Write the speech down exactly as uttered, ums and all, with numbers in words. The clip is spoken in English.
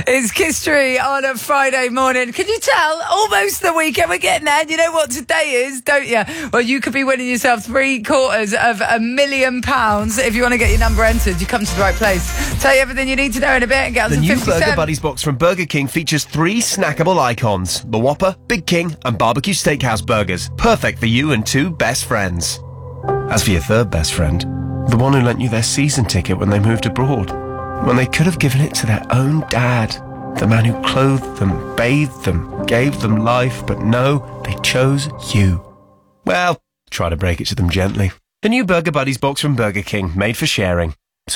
It's History on a Friday morning. Can you tell? Almost the weekend. We're getting there. You know what today is, don't you? Well, you could be winning yourself three quarters of a million pounds. If you want to get your number entered, you come to the right place. Tell you everything you need to know in a bit and get on The some new fifty Burger cent. Buddies box from Burger King features three snackable icons: the Whopper, Big King, and Barbecue Steakhouse burgers. Perfect for you and two best friends. As for your third best friend, the one who lent you their season ticket when they moved abroad, when they could have given it to their own dad, the man who clothed them, bathed them, gave them life, but no, they chose you. Well, try to break it to them gently. The new Burger Buddies box from Burger King, made for sharing.